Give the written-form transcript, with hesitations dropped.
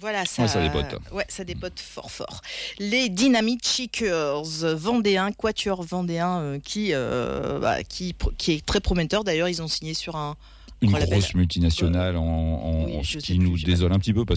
Voilà, ça dépote. Ouais, ça dépote fort. Les Dynamite Shakers vendéens, quatuor vendéen qui est très prometteur. D'ailleurs, ils ont signé sur une grosse multinationale oui, ce qui nous désole un petit peu parce